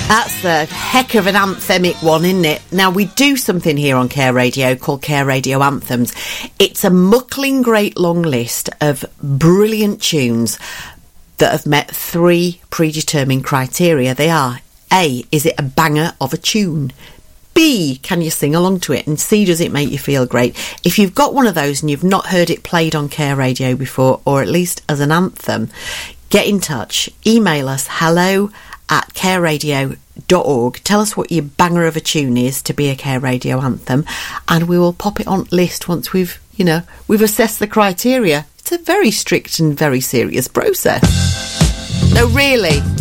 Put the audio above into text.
That's a heck of an anthemic one, isn't it? Now, we do something here on Care Radio called Care Radio Anthems. It's a muckling great long list of brilliant tunes that have met 3 predetermined criteria. They are: A, is it a banger of a tune? B, can you sing along to it? And C, does it make you feel great? If you've got one of those and you've not heard it played on Care Radio before, or at least as an anthem, get in touch. Email us hello@careradio.org. Tell us what your banger of a tune is to be a Care Radio anthem, and we will pop it on list once we've assessed the criteria. It's a very strict and very serious process. No, really.